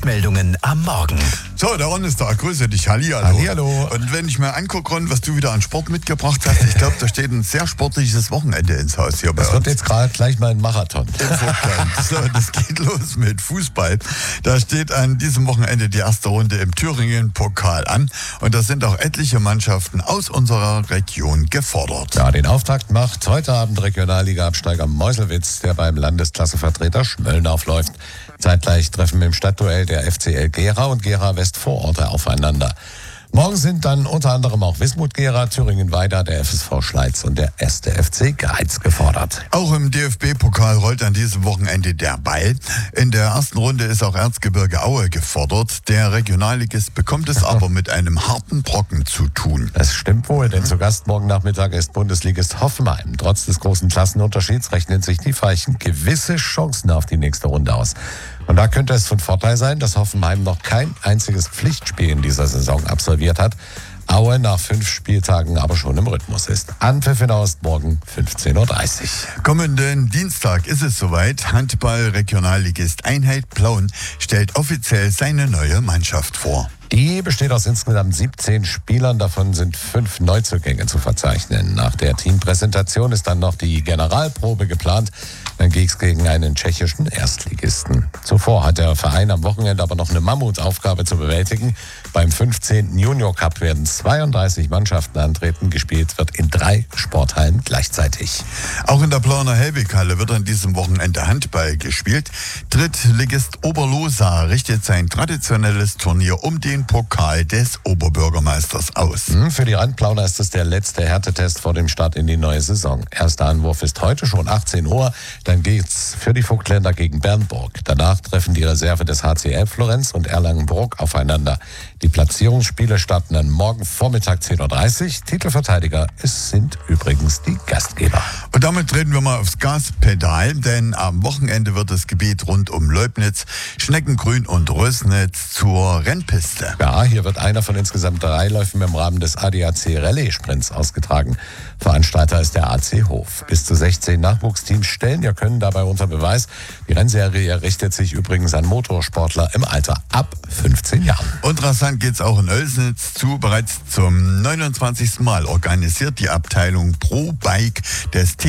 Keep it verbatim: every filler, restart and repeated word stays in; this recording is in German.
Meldungen am Morgen. So, der Ron ist da. Grüße dich. Hallihallo. Hallihallo. Und wenn ich mir angucke, Ron, was du wieder an Sport mitgebracht hast, ich glaube, da steht ein sehr sportliches Wochenende ins Haus hier bei Das uns. wird jetzt gerade gleich mal ein Marathon. So, das geht los mit Fußball. Da steht an diesem Wochenende die erste Runde im Thüringen-Pokal an. Und da sind auch etliche Mannschaften aus unserer Region gefordert. Ja, den Auftakt macht heute Abend Regionalliga-Absteiger Meuselwitz, der beim Landesklassevertreter Schmölln aufläuft. Zeitgleich treffen im Stadtduell der F C L Gera und Gera Westvororte aufeinander. Morgen sind dann unter anderem auch Wismut Gera, Thüringen Weida, der F S V Schleiz und der erste F C Greiz gefordert. Auch im D F B-Pokal rollt an diesem Wochenende der Ball. In der ersten Runde ist auch Erzgebirge Aue gefordert. Der Regionalligist bekommt es aber mit einem harten Brocken zu tun. Das stimmt wohl, denn zu Gast morgen Nachmittag ist Bundesligist Hoffenheim. Trotz des großen Klassenunterschieds rechnen sich die Veilchen gewisse Chancen auf die nächste Runde aus. Und da könnte es von Vorteil sein, dass Hoffenheim noch kein einziges Pflichtspiel in dieser Saison absolviert hat. Aue nach fünf Spieltagen aber schon im Rhythmus ist. Anpfiff in Ost morgen fünfzehn Uhr dreißig. Kommenden Dienstag ist es soweit. Handball-Regionalligist Einheit Plauen stellt offiziell seine neue Mannschaft vor. Die besteht aus insgesamt siebzehn Spielern, davon sind fünf Neuzugänge zu verzeichnen. Nach der Teampräsentation ist dann noch die Generalprobe geplant. Dann geht es gegen einen tschechischen Erstligisten. Zuvor hat der Verein am Wochenende aber noch eine Mammutaufgabe zu bewältigen. Beim fünfzehnten Junior Cup werden zweiunddreißig Mannschaften antreten. Gespielt wird in drei Sporthallen gleichzeitig. Auch in der Plauener Hellweghalle wird an diesem Wochenende Handball gespielt. Drittligist Oberlosa richtet sein traditionelles Turnier um den Pokal des Oberbürgermeisters aus. Für die Randplauner ist es der letzte Härtetest vor dem Start in die neue Saison. Erster Anwurf ist heute schon achtzehn Uhr. Dann geht's für die Vogtländer gegen Bernburg. Danach treffen die Reserve des H C L Florenz und Erlangen-Bruck aufeinander. Die Platzierungsspiele starten dann morgen Vormittag zehn Uhr dreißig. Titelverteidiger es sind übrigens die Gastgeber. Und damit treten wir mal aufs Gaspedal, denn am Wochenende wird das Gebiet rund um Leubnitz, Schneckengrün und Rösnitz zur Rennpiste. Ja, hier wird einer von insgesamt drei Läufen im Rahmen des A D A C Rallye Sprints ausgetragen. Veranstalter ist der A C Hof. Bis zu sechzehn Nachwuchsteams stellen ja können dabei unter Beweis. Die Rennserie richtet sich übrigens an Motorsportler im Alter ab fünfzehn Jahren. Und rasant geht's auch in Oelsnitz zu. Bereits zum neunundzwanzigsten Mal organisiert die Abteilung Pro Bike des T